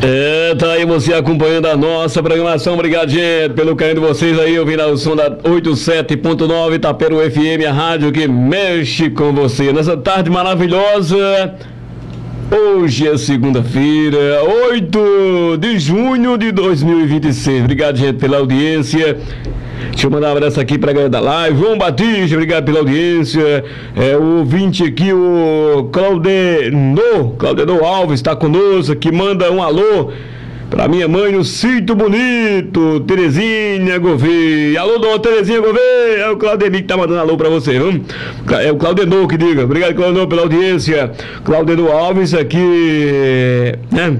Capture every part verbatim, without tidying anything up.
É, tá aí você acompanhando a nossa programação. Obrigado, gente, pelo carinho de vocês aí, ouvindo o som da oitenta e sete ponto nove Itaperu F M, a rádio que mexe com você. Nessa tarde maravilhosa, hoje é segunda-feira, oito de junho de dois mil e vinte e seis. Obrigado, gente, pela audiência. Deixa eu mandar um abraço aqui pra galera da live. João Batista, obrigado pela audiência. É, o ouvinte aqui, o Claudeno, Claudeno Alves, está conosco, que manda um alô pra minha mãe no Sítio Bonito, Terezinha Gouveia. Alô, dona Terezinha Gouveia. É o Claudemir que tá mandando alô pra você, viu? É o Claudeno que diga. Obrigado, Claudeno, pela audiência. Claudeno Alves aqui, né?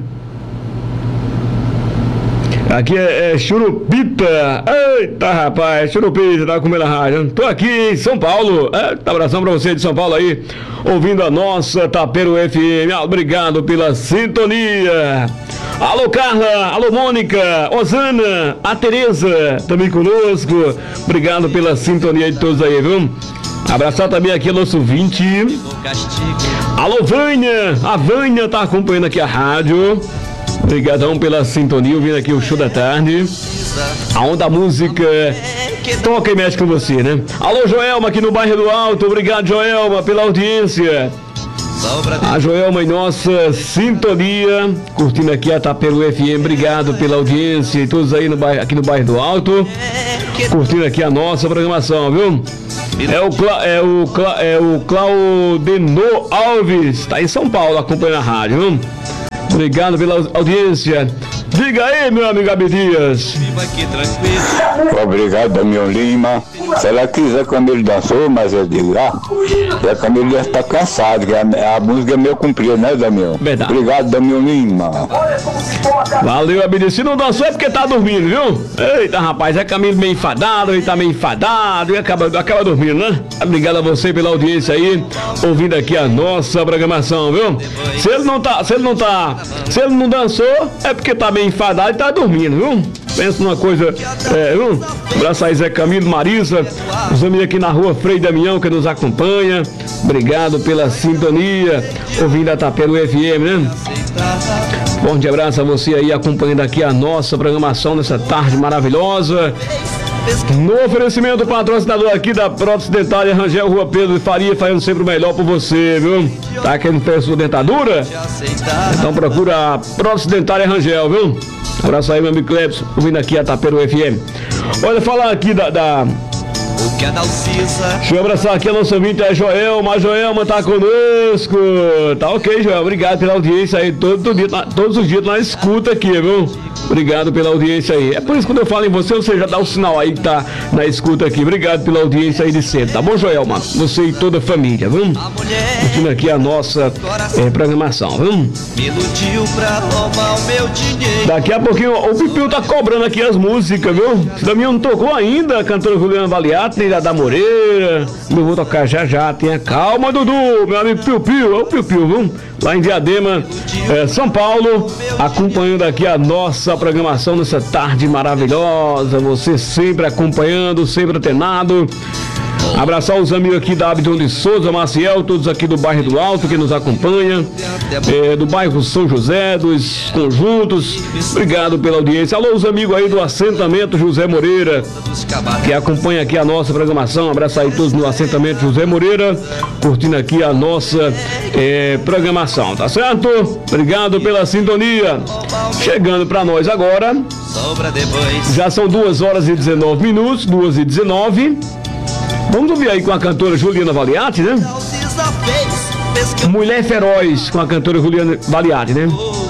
Aqui é, é Churupita. Eita, rapaz, Churupita, tá comendo a rádio. Tô aqui em São Paulo. Eita, abração pra você de São Paulo aí, ouvindo a nossa Itaperu F M. Obrigado pela sintonia. Alô, Carla. Alô, Mônica. Osana. A Tereza também conosco. Obrigado pela sintonia de todos aí, viu? Abraçar também aqui o nosso ouvinte. Alô, Vânia. A Vânia tá acompanhando aqui a rádio. Obrigadão pela sintonia, ouvindo aqui o show da tarde. A onda música toca e mexe com você, né? Alô, Joelma, aqui no bairro do Alto. Obrigado, Joelma, pela audiência. A Joelma em nossa sintonia, curtindo aqui a Itaperu F M. Obrigado pela audiência e todos aí no bairro, aqui no bairro do Alto, curtindo aqui a nossa programação, viu? É o, Cla, é o, Cla, é o Claudeno Alves, tá em São Paulo acompanhando a rádio, viu? Obrigado pela audiência. Diga aí, meu amigo Abdias. Obrigado, Damião Lima. Se ela quiser, Camilo dançou, mas eu digo, ah, a Camilo deve estar cansado, que a, a música é meio comprida, né, Damião? Verdade. Obrigado, Damião Lima. Valeu, Abdias. Se não dançou é porque tá dormindo, viu? Eita, rapaz, é Camilo meio enfadado, ele tá meio enfadado e acaba, acaba dormindo, né? Obrigado a você pela audiência aí, ouvindo aqui a nossa programação, viu? Se ele não tá, se ele não tá, se ele não dançou, é porque tá meio enfadado e tá dormindo, viu? Pensa numa coisa, é, viu? Um abraço aí, Zé Camilo, Marisa, os amigos aqui na rua Frei Damião que nos acompanha. Obrigado pela sintonia, ouvindo a Itaperu F M, né? Forte abraço a você aí, acompanhando aqui a nossa programação nessa tarde maravilhosa. No oferecimento, patrocinador aqui da Prótese Dentária Rangel, Rua Pedro de Faria, fazendo sempre o melhor por você, viu? Tá querendo ter sua dentadura? Então procura a Prótese Dentária Rangel, viu? Abraço aí, meu amigo Clepson, ouvindo aqui a Itaperu F M. Olha, falar aqui da... da... Deixa eu abraçar aqui a nossa ouvinte, a Joelma. A Joelma tá conosco. Tá ok, Joel, obrigado pela audiência aí. Todo dia, todos os dias na escuta aqui, viu? Obrigado pela audiência aí. É por isso que quando eu falo em você, você já dá o sinal aí que tá na escuta aqui. Obrigado pela audiência aí de sempre, tá bom, Joelma? Você e toda a família, viu? Curtindo aqui a nossa é, programação, viu? Daqui a pouquinho o Pipil tá cobrando aqui as músicas, viu? Se da minha não tocou ainda, a cantora Juliana Valiato, nem da Moreira. Eu vou tocar já já. Tenha calma, Dudu, meu amigo Pipil, é o Pipil, viu? Lá em Diadema, é, São Paulo, acompanhando aqui a nossa programação nessa tarde maravilhosa. Você sempre acompanhando, sempre antenado. Abraçar os amigos aqui da Abdon de Souza, Maciel, todos aqui do bairro do Alto que nos acompanham, é, do bairro São José, dos conjuntos. Obrigado pela audiência. Alô, os amigos aí do assentamento José Moreira, que acompanha aqui a nossa programação. Abraço aí todos no assentamento José Moreira, curtindo aqui a nossa é, programação, tá certo? Obrigado pela sintonia. Chegando pra nós agora, já são duas horas e dezenove minutos, duas e dezenove. Vamos ouvir aí com a cantora Juliana Valiati, né? Mulher Feroz, com a cantora Juliana Valiati, né?